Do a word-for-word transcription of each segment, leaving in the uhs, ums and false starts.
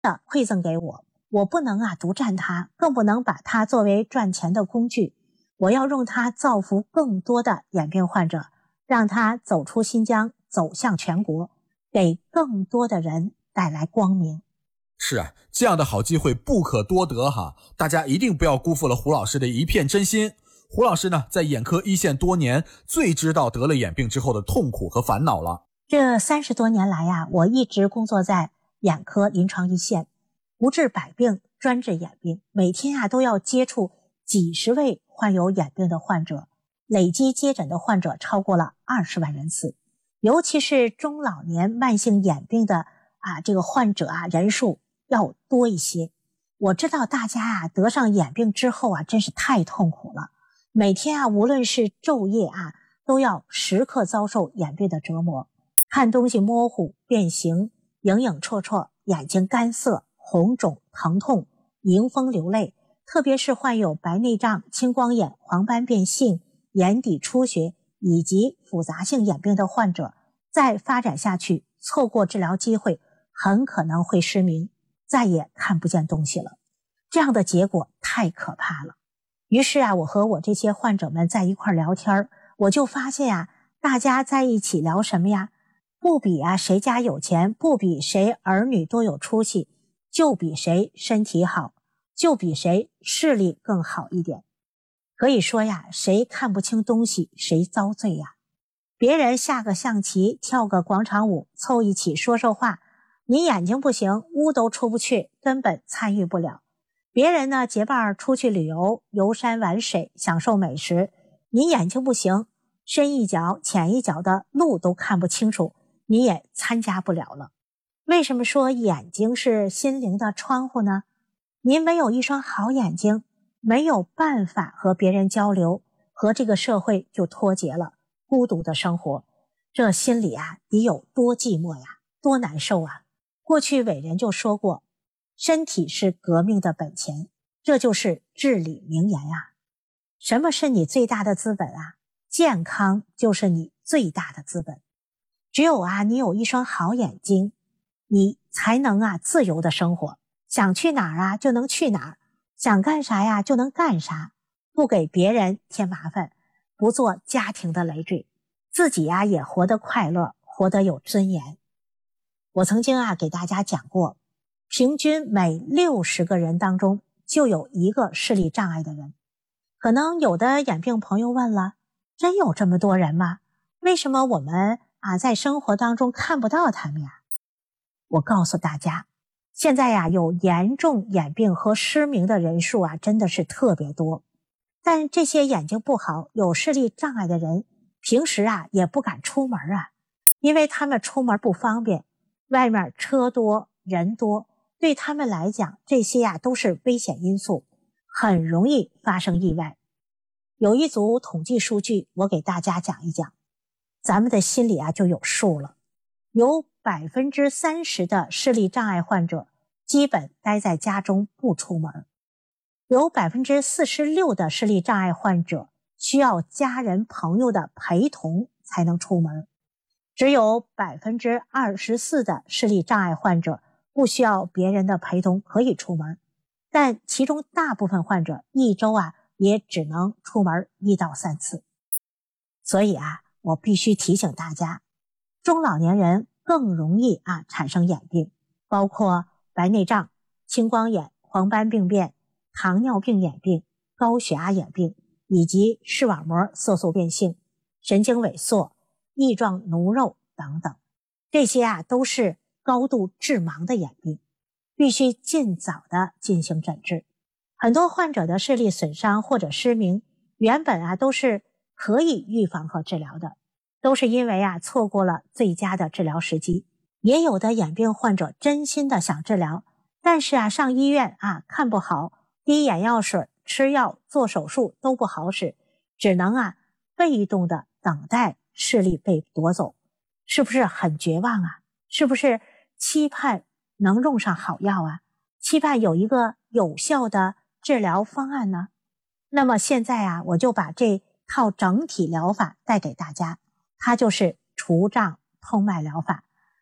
的馈赠给我，我不能啊独占它，更不能把它作为赚钱的工具。我要用它造福更多的眼病患者，让它走出新疆，走向全国，给更多的人带来光明。 是啊，这样的好机会不可多得哈，大家一定不要辜负了胡老师的一片真心。胡老师呢，在眼科一线多年，最知道得了眼病之后的痛苦和烦恼了。 这三十多年来呀、啊，我一直工作在眼科临床一线，不治百病，专治眼病，每天啊都要接触几十位患有眼病的患者，累计接诊的患者超过了二十万人次。尤其是中老年慢性眼病的啊这个患者啊人数要多一些。我知道大家啊得上眼病之后啊真是太痛苦了，每天啊无论是昼夜啊都要时刻遭受眼病的折磨，看东西模糊、变形、影影绰绰，眼睛干涩、红肿、疼痛、迎风流泪。特别是患有白内障、青光眼、黄斑变性、眼底出血以及复杂性眼病的患者，再发展下去，错过治疗机会，很可能会失明，再也看不见东西了。这样的结果太可怕了。于是啊，我和我这些患者们在一块聊天，我就发现啊，大家在一起聊什么呀？不比啊谁家有钱，不比谁儿女多有出息，就比谁身体好，就比谁视力更好一点。可以说呀，谁看不清东西谁遭罪呀。别人下个象棋，跳个广场舞，凑一起说说话，你眼睛不行，屋都出不去，根本参与不了。别人呢结伴出去旅游，游山玩水，享受美食，你眼睛不行，深一脚浅一脚的路都看不清楚，你也参加不了了。为什么说眼睛是心灵的窗户呢？您没有一双好眼睛，没有办法和别人交流，和这个社会就脱节了，孤独的生活，这心里啊得有多寂寞呀，多难受啊。过去伟人就说过，身体是革命的本钱，这就是至理名言啊。什么是你最大的资本啊？健康就是你最大的资本。只有啊你有一双好眼睛，你才能啊自由的生活，想去哪儿啊就能去哪儿，想干啥呀就能干啥，不给别人添麻烦，不做家庭的累赘，自己呀也活得快乐，活得有尊严。我曾经啊给大家讲过，平均每六十个人当中就有一个视力障碍的人。可能有的眼病朋友问了，真有这么多人吗？为什么我们啊在生活当中看不到他们呀？我告诉大家，现在呀有严重眼病和失明的人数啊真的是特别多。但这些眼睛不好、有视力障碍的人，平时啊也不敢出门啊，因为他们出门不方便，外面车多人多，对他们来讲这些啊都是危险因素，很容易发生意外。有一组统计数据我给大家讲一讲，咱们的心里啊就有数了。有 百分之三十 的视力障碍患者基本待在家中不出门，有 百分之四十六 的视力障碍患者需要家人朋友的陪同才能出门，只有 百分之二十四 的视力障碍患者不需要别人的陪同可以出门，但其中大部分患者一周啊也只能出门一到三次。所以啊我必须提醒大家，中老年人更容易啊产生眼病，包括白内障、青光眼、黄斑病变、糖尿病眼病、高血压眼病以及视网膜色素变性、神经萎缩、翼状脓肉等等，这些啊都是高度致盲的眼病，必须尽早的进行诊治。很多患者的视力损伤或者失明，原本啊都是可以预防和治疗的，都是因为啊错过了最佳的治疗时机。也有的眼病患者真心的想治疗，但是啊上医院啊看不好，滴眼药水、吃药、做手术都不好使，只能啊被动的等待视力被夺走。是不是很绝望啊？是不是期盼能用上好药啊？期盼有一个有效的治疗方案呢？那么现在啊我就把这套整体疗法带给大家，它就是除障通脉疗法。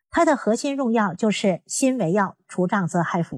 它的核心用药就是辛维药，除胀则害腹